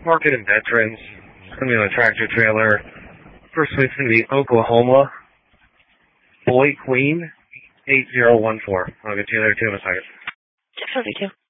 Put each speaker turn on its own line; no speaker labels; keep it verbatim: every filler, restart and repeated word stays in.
Market and Veterans. It's going to be on a tractor trailer. First week's going to be Oklahoma. Boy Queen, eight zero one four. I'll get to you there too in a second.
seventy-two.